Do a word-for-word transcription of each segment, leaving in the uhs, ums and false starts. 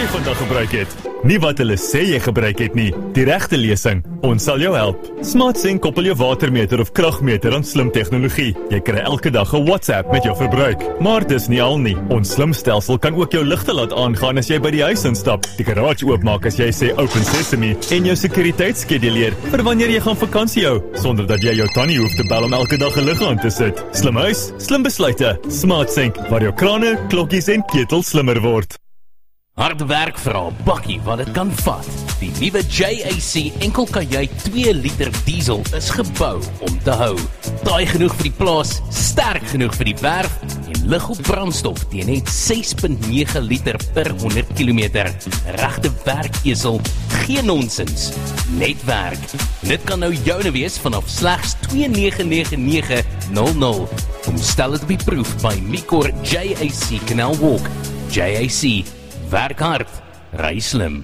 vandag gebruik het. Nie wat hulle sê jy gebruik het nie, die regte lesing. Ons sal jou help. SmartSync koppel jou watermeter of kragmeter aan slim tegnologie. Jy kry elke dag 'n WhatsApp met jou verbruik. Maar dis nie al nie. Ons slim stelsel kan ook jou ligte laat aangaan as jy by die huis instap, die garage oopmaak as jy sê Open Sesame en jou sekuriteitsskeduleer vir wanneer jy gaan vakansie hou, sonder dat jy jou tannie hoef te bel om elke dag 'n lig aan te sit. Slim huis, slim besluite. SmartSync, waar jou krane, klokkies en ketels slimmer word. Hard werk vir 'n bakkie wat dit kan vat. Die nuwe J A C enkelkajuit twee liter diesel is gebou om te hou. Taai genoeg vir die plaas, sterk genoeg vir die werf en lig op brandstof teen net ses komma nege liter per honderd kilometer. Regte werkesel, geen nonsens, net werk. Dit kan nou joune wees vanaf slegs twee nege nege nege nul nul. Kom stel dit op die proef by Micor J A C Canal Walk. J A C, werk hard, ry slim.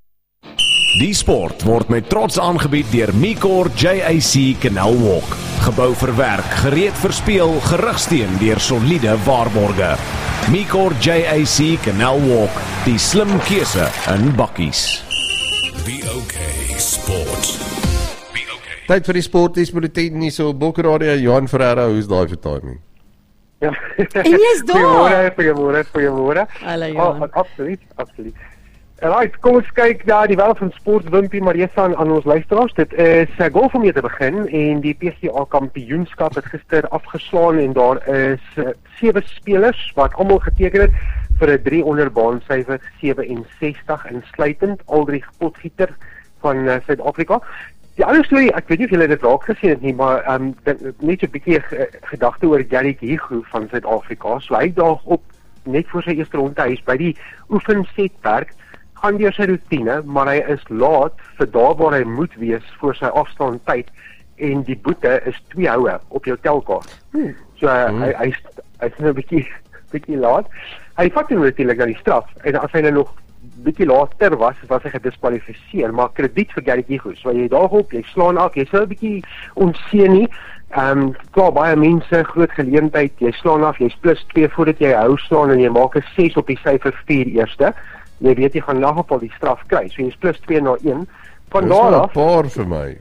Die sport word met trots aangebied deur Micor J A C Canal Walk. Gebou vir werk, gereed vir speel, gerugsteun deur soliede waarborge. Micor J A C Canal Walk, die slim keuse in bakkies. B O K Sport. B O K. Tyd vir die sporties met die tien nie so Bokkeradio, Johan Ferreira, hoe's daai vir timing? Ja. En jy's daar. Goeiemôre, goeiemôre, goeiemôre. Hallo Johan. Oh, absoluut, absoluut. Right, kom ons kyk na die wêreld van sport, wimpie Marisa aan ons luisteraars. Dit is uh, golf om mee te begin en die P C A kampioenskap het gister afgeslaan en daar is uh, sewe spelers wat almal geteken het vir 'n drie onder baansyfer sewe en sestig insluitend Aldrich Potgieter van uh, Suid-Afrika. Die ander storie, ek weet nie of julle dit raak gesien het nie, maar um, net so 'n bietjie uh, gedagte oor Garrick Higgo van Suid-Afrika. So hy daag op net voor sy eerste ronde, hy is by die oefensetwerk, gaan deur sy routine, maar hy is laat vir daar waar hy moet wees voor sy afstaan tyd en die boete is twee houe op jou telkaart. Hmm. So uh, hmm. hy hy's hy's nou 'n bietjie bietjie laat. Hy vat nou natuurlik na die straf en as hy nou nog bietjie later was, was hy gediskwalifiseer, maar krediet vir Garrick Higgo. So jy daarop, jy slaan af, jy sou 'n bietjie onseën nie. Ehm um, klaar baie mense, groot geleentheid, jy slaan af, jy's plus twee voordat jy hou slaan en jy maak 'n ses op die syfer vier eerste. Jy weet jy gaan in geval die straf kry. So jy's plus twee na een. Van daar af, paar vir my.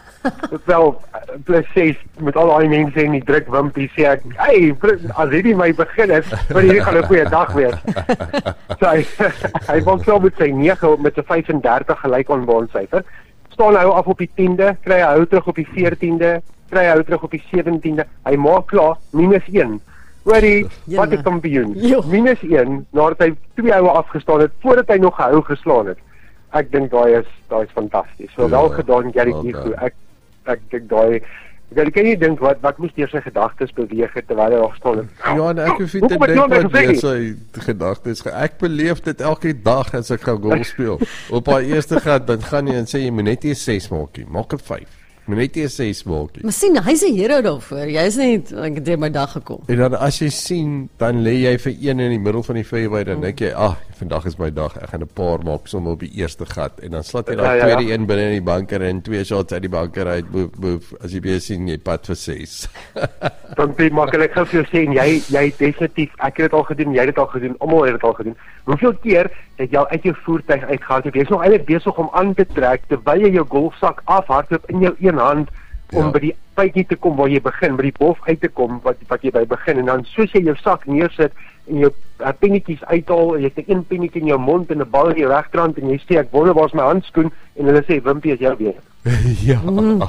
wel plus ses met al daai mense in die druk wimpie sê ek, hey, as hierdie my begin is, maar hierdie gaan 'n goeie dag wees. So hy hy wou klaar met sy nege met 'n vyf-en-dertig gelyk aan baansyfer. Staan nou af op die tiende, kry hy hou terug op die veertiende, kry hy hou terug op die sewentiende. Hy maak klaar minus een. Hoorie, wat 'n kampioen. minus een nadat hy twee houe afgestaan het voordat hy nog gehou geslaan het. Ek dink daai is daai is fantasties. So ja, wel gedaan Garrick Higgo. Ek ek dink daai ek kan nie dink wat wat moes deur sy gedagtes beweeg het terwyl hy daar staan het. Ja, en ek hoef nie te dink wat deur sy gedagtes. Ek beleef dit elke dag as ek gaan golf speel. Op haar eerste gat dan gaan jy en sê jy moet net nie ses maak nie, maak 'n vyf. Moet net nie ses maak nie. Maar sien, hy's 'n hero daarvoor. Jy's net ek het deur my dag gekom. En dan as jy sien, dan lê jy vir een in die middel van die fairway, dan dink jy, ag, vandag is my dag. Ek gaan 'n paar maak sommer op die eerste gat en dan slat jy daai ja, ja, tweede ja. een binne in die bunker en twee shots uit die bunker uit. Move, move, as jy weer sien jy pad vir ses. Dan baie maklik gou vir jou sê jy jy definitief, ek het dit al gedoen, jy het dit al gedoen, almal het dit al gedoen. Hoeveel keer het jy uit jou voertuig uitgehardloop? Jy is nog eintlik besig om aan te trek terwyl jy jou golfsak afhardloop in jou een hand om ja. by die puitjie te kom waar jy begin, by die bof uit te kom wat wat jy by begin en dan soos jy jou sak neersit en jou uh, pennetjies uithaal en jy het een pennetjie in jou mond en 'n bal in jou regterhand en jy sê ek wonder waar's my handskoen en hulle sê wimpie is jou weer. Ja. Mm.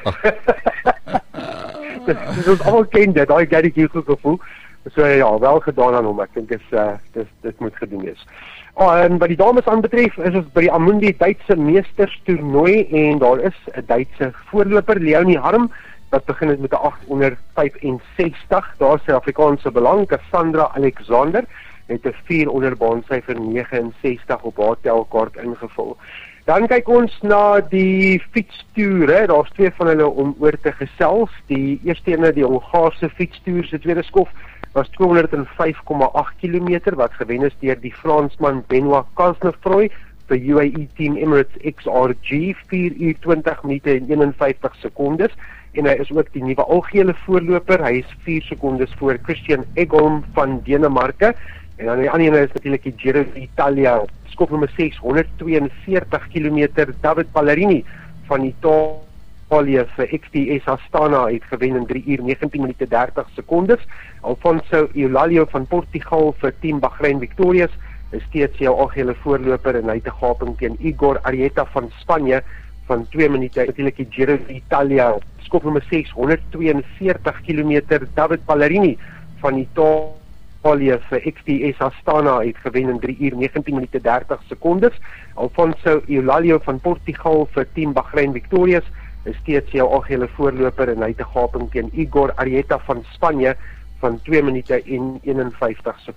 Dis ons almal ken dit, daai Garrick Higgo gevoel. So ja, wel gedaan aan hom. Ek dink is uh, dis dit moet gedoen wees. Oh, en wat die dames aanbetref, is ons by die Amundi Duitse Meesters toernooi en daar is 'n Duitse voorloper, Leonie Harm, wat begin het met 'n agt onder vyf en sestig. Daar is Suid-Afrikaanse belang, Cassandra Alexander, het 'n vier onder baansyfer nege en sestig op haar telkaart ingevul. Dan kyk ons na die fietstoere. Daar's twee van hulle om oor te gesels. Die eerste ene, die Hongaarse fietstoer se tweede skof, was tweehonderdvyf komma agt kilometer wat gewen is deur die Fransman Benoit Cosnefroy vir U A E Team Emirates X R G, vier uur twintig minute en eenenvyftig sekondes en hy is ook die nuwe algehele voorloper. Hy is vier sekondes voor Christian Egholm van Denemarke En dan die ander ene is natuurlik die Giro d'Italia, skop nommer ses, honderdtweeënveertig kilometer. David Ballerini van Italië vir X P S Astana het gewen in drie uur negentien minute dertig sekondes. Alfonso Eulalio van Portugal vir Team Bahrain Victorious is steeds jou algehele voorloper en hy het 'n gaping teen Igor Arrieta van Spanje van twee minute. Natuurlik die Giro d'Italia, skop nommer ses, honderdtweeënveertig kilometer. David Ballerini van Italië vir X P S Astana het gewen in drie uur negentien minute dertig sekondes. Alfonso Eulalio van Portugal vir Team Bahrain Victorious is steeds jou algehele voorloper en hy het 'n gaping teen Igor Arrieta van Spanje van twee minute en eenenvyftig sekondes.